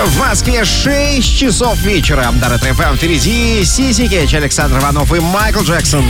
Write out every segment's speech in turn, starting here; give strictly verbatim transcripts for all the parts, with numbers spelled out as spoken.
В Москве шесть часов вечера. На Ретро-ФМ впереди Сиси Кетч, Александр Иванов и Майкл Джексон.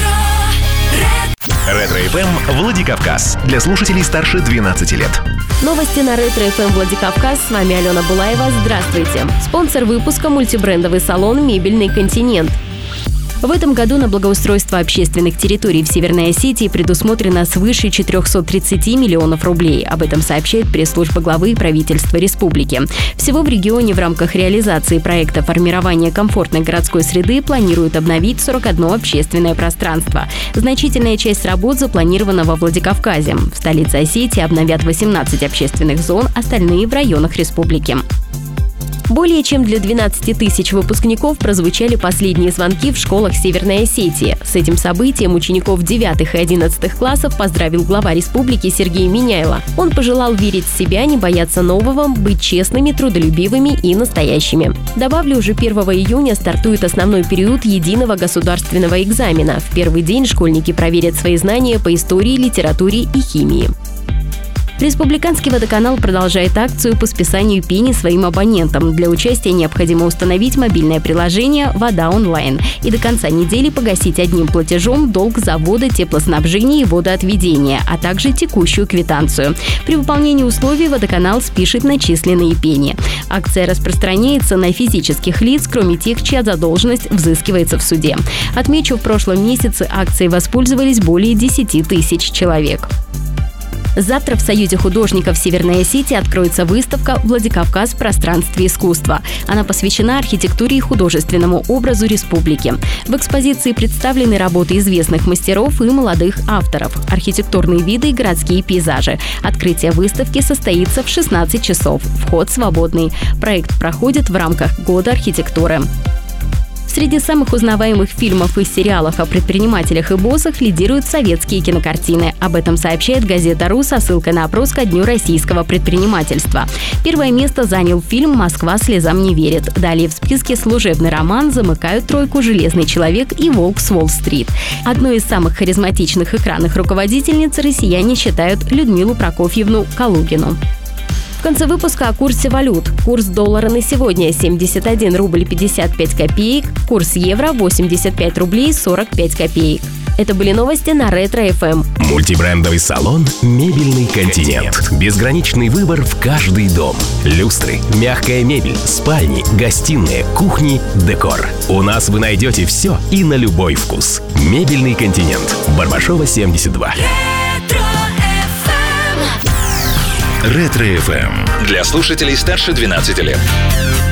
Ретро-ФМ Владикавказ. Для слушателей старше двенадцати лет. Новости на Ретро-ФМ Владикавказ. С вами Алена Булаева. Здравствуйте. Спонсор выпуска — мультибрендовый салон «Мебельный континент». В этом году на благоустройство общественных территорий в Северной Осетии предусмотрено свыше четыреста тридцать миллионов рублей. Об этом сообщает пресс-служба главы правительства республики. Всего в регионе в рамках реализации проекта формирования комфортной городской среды планируют обновить сорок одно общественное пространство. Значительная часть работ запланирована во Владикавказе. В столице Осетии обновят восемнадцать общественных зон, остальные в районах республики. Более чем для двенадцати тысяч выпускников прозвучали последние звонки в школах Северной Осетии. С этим событием учеников девятых и одиннадцатых классов поздравил глава республики Сергей Миняйло. Он пожелал верить в себя, не бояться нового, быть честными, трудолюбивыми и настоящими. Добавлю, уже первого июня стартует основной период единого государственного экзамена. В первый день школьники проверят свои знания по истории, литературе и химии. Республиканский водоканал продолжает акцию по списанию пени своим абонентам. Для участия необходимо установить мобильное приложение «Вода онлайн» и до конца недели погасить одним платежом долг за водо-теплоснабжение и водоотведение, а также текущую квитанцию. При выполнении условий водоканал спишет начисленные пени. Акция распространяется на физических лиц, кроме тех, чья задолженность взыскивается в суде. Отмечу, в прошлом месяце акцией воспользовались более десяти тысяч человек. Завтра в Союзе художников Северной Осетии откроется выставка «Владикавказ в пространстве искусства». Она посвящена архитектуре и художественному образу республики. В экспозиции представлены работы известных мастеров и молодых авторов, архитектурные виды и городские пейзажи. Открытие выставки состоится в шестнадцать часов. Вход свободный. Проект проходит в рамках Года архитектуры. Среди самых узнаваемых фильмов и сериалов о предпринимателях и боссах лидируют советские кинокартины. Об этом сообщает газета «Ру» со ссылкой на опрос ко Дню российского предпринимательства. Первое место занял фильм «Москва слезам не верит». Далее в списке «Служебный роман» замыкают тройку «Железный человек» и «Волк с Уолл-стрит». Одной из самых харизматичных экранных руководительниц россияне считают Людмилу Прокофьевну Калугину. В конце выпуска о курсе валют. Курс доллара на сегодня семьдесят один рубль пятьдесят пять копеек, курс евро восемьдесят пять рублей сорок пять копеек. Это были новости на Ретро-ФМ. Мультибрендовый салон «Мебельный континент». Безграничный выбор в каждый дом. Люстры, мягкая мебель, спальни, гостиные, кухни, декор. У нас вы найдете все и на любой вкус. «Мебельный континент». Барбашова, семьдесят два. Ретро-ФМ. Для слушателей старше двенадцати лет.